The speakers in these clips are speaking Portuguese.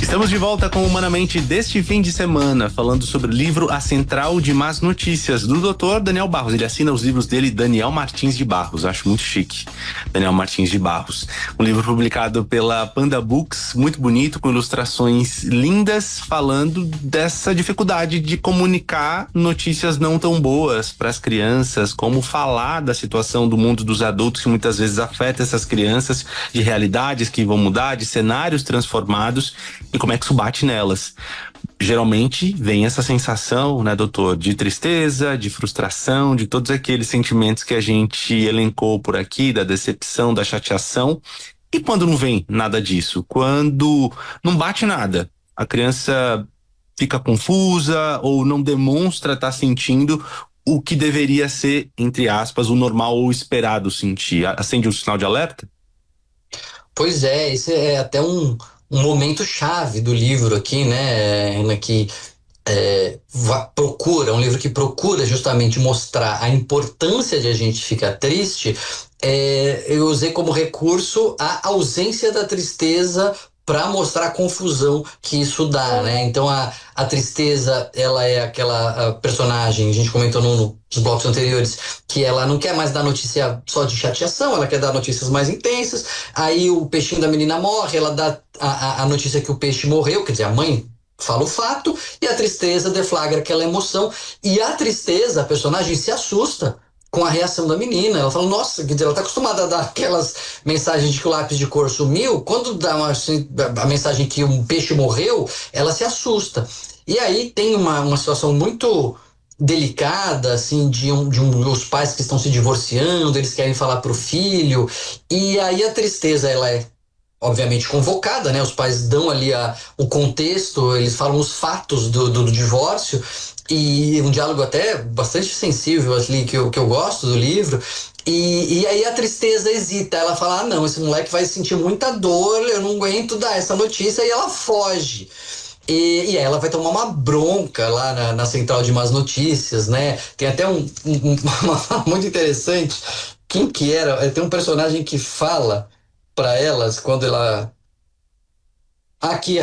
Estamos de volta com Humanamente deste fim de semana, falando sobre o livro A Central de Más Notícias, do Dr. Daniel Barros. Ele assina os livros dele, Daniel Martins de Barros. Acho muito chique, Daniel Martins de Barros. Um livro publicado pela Panda Books, muito bonito, com ilustrações lindas, falando dessa dificuldade de comunicar notícias não tão boas para as crianças, como falar da situação do mundo dos adultos, que muitas vezes afeta essas crianças, de realidades que vão mudar, de cenários transformados, e como é que isso bate nelas. Geralmente vem essa sensação, né, doutor, de tristeza, de frustração, de todos aqueles sentimentos que a gente elencou por aqui, da decepção, da chateação. E quando não vem nada disso? Quando não bate nada, a criança fica confusa ou não demonstra estar sentindo o que deveria ser, entre aspas, o normal ou esperado sentir. Acende um sinal de alerta? Pois é, esse é até um momento chave do livro aqui, né, Ana, que procura, um livro que procura justamente mostrar a importância de a gente ficar triste. Eu usei como recurso a ausência da tristeza para mostrar a confusão que isso dá, né? Então a tristeza, ela é aquela personagem, a gente comentou nos blocos anteriores, que ela não quer mais dar notícia só de chateação, ela quer dar notícias mais intensas. Aí o peixinho da menina morre, ela dá a notícia que o peixe morreu, quer dizer, a mãe fala o fato, e a tristeza deflagra aquela emoção. E a tristeza, a personagem se assusta com a reação da menina. Ela fala, nossa, quer dizer, ela tá acostumada a dar aquelas mensagens de que o lápis de cor sumiu. Quando dá a mensagem que um peixe morreu, ela se assusta. E aí tem uma situação muito delicada, assim, de os pais que estão se divorciando, eles querem falar pro filho, e aí a tristeza, ela é obviamente convocada, né? Os pais dão ali o contexto, eles falam os fatos do divórcio, e um diálogo até bastante sensível ali, que eu gosto do livro. E aí a tristeza hesita, ela fala, não, esse moleque vai sentir muita dor, eu não aguento dar essa notícia, e ela foge. E aí ela vai tomar uma bronca lá na central de más notícias, né? Tem até uma muito interessante. Quem que era? Tem um personagem que fala para elas quando ela. Aqui,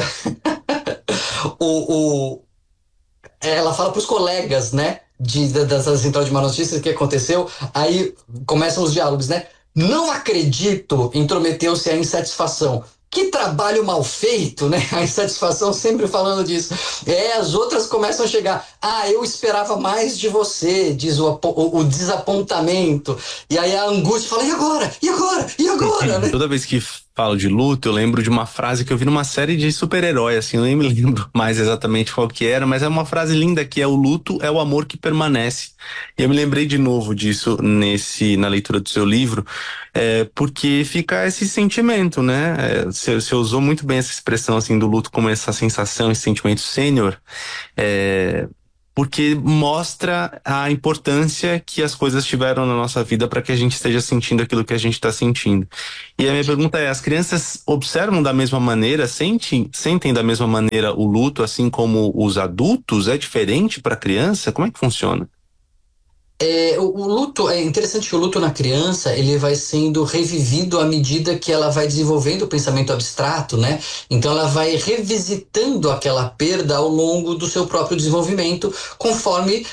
o, ela fala para os colegas, né? Dessa central de má notícias que aconteceu. Aí começam os diálogos, né? Não acredito, intrometeu-se a insatisfação. Que trabalho mal feito, né? A insatisfação sempre falando disso. As outras começam a chegar. Ah, eu esperava mais de você, diz o desapontamento. E aí a angústia fala, e agora? E agora? E agora? Né? Toda vez que falo de luto, eu lembro de uma frase que eu vi numa série de super-herói, assim, eu nem me lembro mais exatamente qual que era, mas é uma frase linda que é: o luto é o amor que permanece. E eu me lembrei de novo disso na leitura do seu livro, porque fica esse sentimento, né? Você usou muito bem essa expressão, assim, do luto como essa sensação, esse sentimento sênior, porque mostra a importância que as coisas tiveram na nossa vida para que a gente esteja sentindo aquilo que a gente está sentindo. E a minha pergunta é: as crianças observam da mesma maneira, sentem da mesma maneira o luto, assim como os adultos? É diferente para a criança? Como é que funciona? O luto, é interessante que o luto na criança, ele vai sendo revivido à medida que ela vai desenvolvendo o pensamento abstrato, né? Então ela vai revisitando aquela perda ao longo do seu próprio desenvolvimento, conforme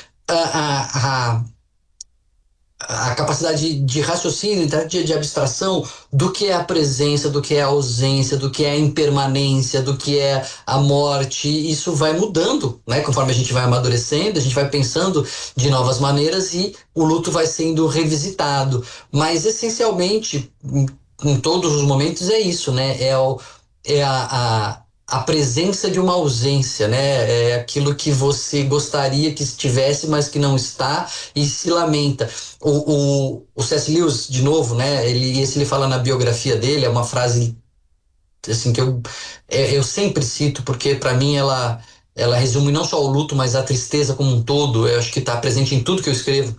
a capacidade de raciocínio, de abstração do que é a presença, do que é a ausência, do que é a impermanência, do que é a morte. Isso vai mudando, né? Conforme a gente vai amadurecendo, a gente vai pensando de novas maneiras e o luto vai sendo revisitado. Mas essencialmente, em todos os momentos é isso, né? A presença de uma ausência, né? É aquilo que você gostaria que estivesse, mas que não está, e se lamenta. O C.S. Lewis, de novo, né? Ele fala na biografia dele, é uma frase assim que eu sempre cito, porque para mim ela resume não só o luto, mas a tristeza como um todo. Eu acho que está presente em tudo que eu escrevo.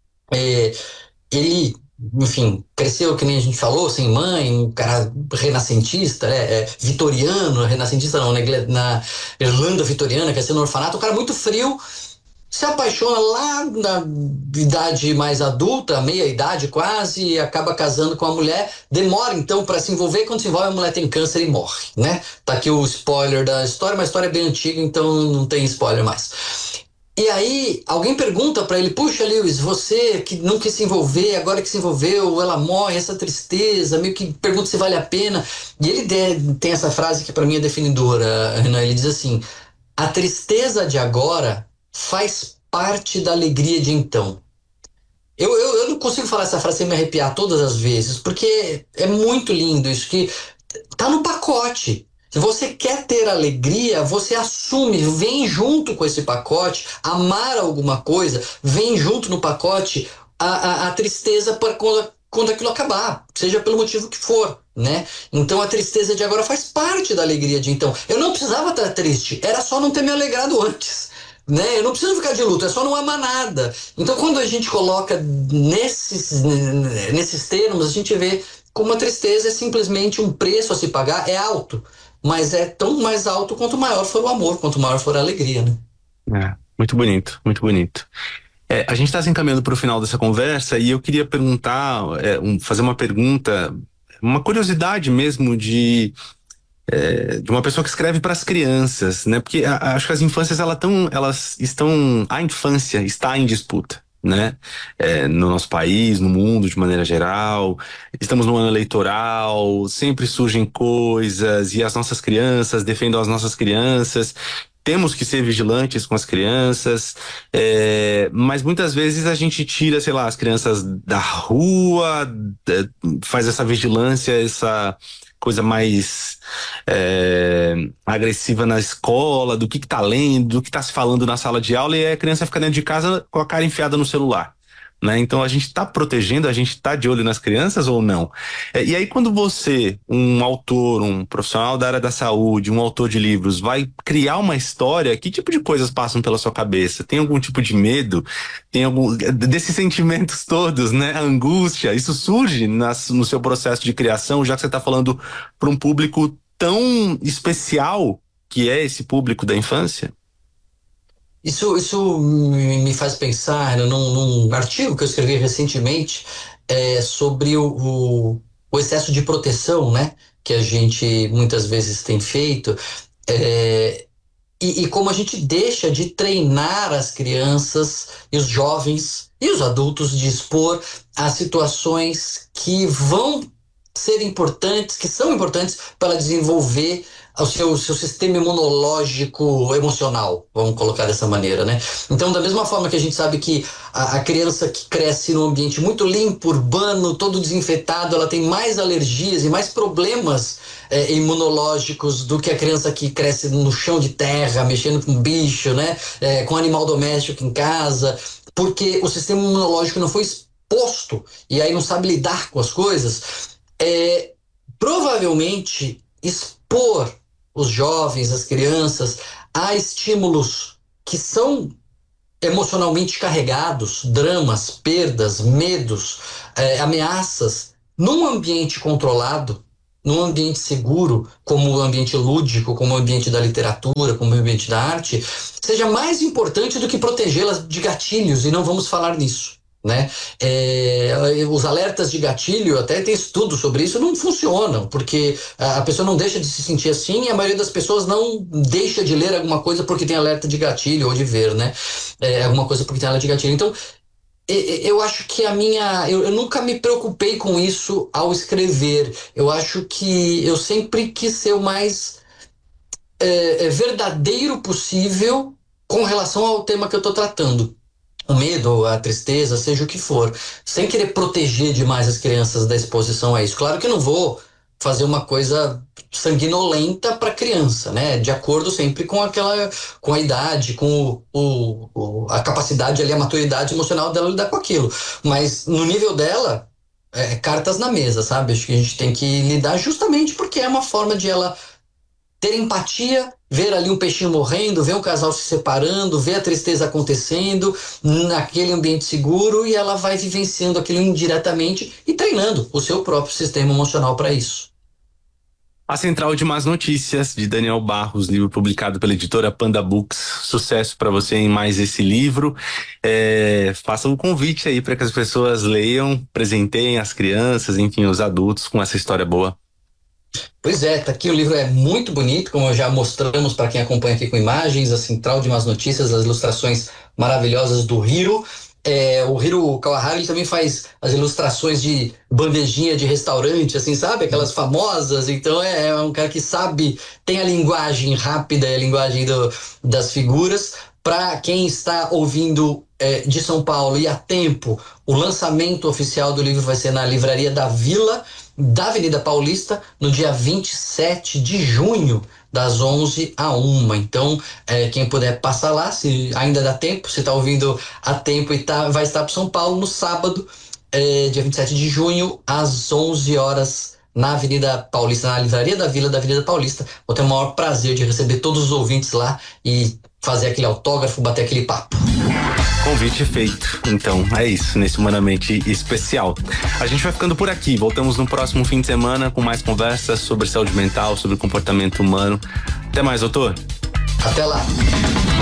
Ele, enfim, cresceu, que nem a gente falou, sem mãe, um cara renascentista, né? Vitoriano, renascentista não, na Irlanda vitoriana, cresceu no orfanato, um cara muito frio. se apaixona lá na idade mais adulta, meia idade quase, e acaba casando com a mulher, demora então para se envolver, quando se envolve a mulher tem câncer e morre, né? Tá aqui o spoiler da história, mas a história é bem antiga, então não tem spoiler mais. E aí, alguém pergunta para ele: puxa, Lewis, você que não quis se envolver, agora que se envolveu, ela morre, essa tristeza, meio que pergunta se vale a pena. E ele tem essa frase que para mim é definidora, Renan. Ele diz assim: a tristeza de agora faz parte da alegria de então. Eu não consigo falar essa frase sem me arrepiar todas as vezes, porque é muito lindo isso, que tá no pacote. Se você quer ter alegria, você assume, vem junto com esse pacote, amar alguma coisa, vem junto no pacote a tristeza para quando aquilo acabar, seja pelo motivo que for, né? Então a tristeza de agora faz parte da alegria de então. Eu não precisava estar triste, era só não ter me alegrado antes. Né? Eu não preciso ficar de luto, é só não amar nada. Então, quando a gente coloca nesses termos, a gente vê como a tristeza é simplesmente um preço a se pagar, é alto, mas é tão mais alto quanto maior for o amor, quanto maior for a alegria, né? Muito bonito, muito bonito. A gente está se encaminhando para o final dessa conversa e eu queria perguntar, fazer uma pergunta, uma curiosidade mesmo de uma pessoa que escreve para as crianças, né? Porque acho que as infâncias elas estão, a infância está em disputa, né? No nosso país, no mundo de maneira geral, estamos no ano eleitoral, sempre surgem coisas e as nossas crianças defendem as nossas crianças. Temos que ser vigilantes com as crianças, mas muitas vezes a gente tira, sei lá, as crianças da rua, faz essa vigilância, essa coisa mais agressiva na escola, do que tá lendo, do que tá se falando na sala de aula, e a criança fica dentro de casa com a cara enfiada no celular. Né? Então a gente tá protegendo, a gente tá de olho nas crianças ou não? E aí quando você, um autor, um profissional da área da saúde, um autor de livros, vai criar uma história, que tipo de coisas passam pela sua cabeça? Tem algum tipo de medo? Tem algum desses sentimentos todos, né? A angústia, isso surge no seu processo de criação, já que você está falando para um público tão especial que é esse público da infância? Isso me faz pensar num artigo que eu escrevi recentemente sobre o excesso de proteção, né, que a gente muitas vezes tem feito, é, e como a gente deixa de treinar as crianças e os jovens e os adultos de expor a situações que vão ser importantes, que são importantes para desenvolver o seu sistema imunológico emocional, vamos colocar dessa maneira, né? Então, da mesma forma que a gente sabe que a criança que cresce num ambiente muito limpo, urbano, todo desinfetado, ela tem mais alergias e mais problemas imunológicos do que a criança que cresce no chão de terra, mexendo com bicho, né? Com animal doméstico em casa, porque o sistema imunológico não foi exposto e aí não sabe lidar com as coisas. Provavelmente expor os jovens, as crianças, a estímulos que são emocionalmente carregados, dramas, perdas, medos, ameaças, num ambiente controlado, num ambiente seguro, como o ambiente lúdico, como o ambiente da literatura, como o ambiente da arte, seja mais importante do que protegê-las de gatilhos, e não vamos falar nisso. Né? Os alertas de gatilho, até tem estudo sobre isso, não funcionam, porque a pessoa não deixa de se sentir assim e a maioria das pessoas não deixa de ler alguma coisa porque tem alerta de gatilho ou de ver, né? Alguma coisa porque tem alerta de gatilho. Então, eu acho que eu nunca me preocupei com isso ao escrever. Eu acho que eu sempre quis ser o mais verdadeiro possível com relação ao tema que eu estou tratando. O medo, a tristeza, seja o que for, sem querer proteger demais as crianças da exposição a isso. Claro que eu não vou fazer uma coisa sanguinolenta para criança, né? De acordo sempre com a idade, com a capacidade ali, a maturidade emocional dela lidar com aquilo. Mas no nível dela, cartas na mesa, sabe? Acho que a gente tem que lidar justamente porque é uma forma de ela ter empatia, ver ali um peixinho morrendo, ver um casal se separando, ver a tristeza acontecendo naquele ambiente seguro e ela vai vivenciando aquilo indiretamente e treinando o seu próprio sistema emocional para isso. A Central de Más Notícias, de Daniel Barros, livro publicado pela editora Panda Books. Sucesso para você em mais esse livro. Faça um convite aí para que as pessoas leiam, presenteiem as crianças, enfim, os adultos com essa história boa. Pois é, tá aqui, o livro é muito bonito, como já mostramos para quem acompanha aqui com imagens, a Central de Más Notícias, as ilustrações maravilhosas do Hiro. O Hiro Kawahara, ele também faz as ilustrações de bandejinha de restaurante, assim, sabe? Aquelas famosas. Então é um cara que sabe, tem a linguagem rápida e a linguagem das figuras. Para quem está ouvindo de São Paulo e a tempo, o lançamento oficial do livro vai ser na Livraria da Vila, da Avenida Paulista, no dia 27 de junho, das 11 à 1. Então, quem puder passar lá, se ainda dá tempo, se está ouvindo a tempo e vai estar para São Paulo no sábado, dia 27 de junho, às 11 horas, na Avenida Paulista, na Livraria da Vila, da Avenida Paulista. Vou ter o maior prazer de receber todos os ouvintes lá e fazer aquele autógrafo, bater aquele papo. Convite feito. Então, é isso, nesse Humanamente Especial. A gente vai ficando por aqui. Voltamos no próximo fim de semana com mais conversas sobre saúde mental, sobre comportamento humano. Até mais, doutor. Até lá.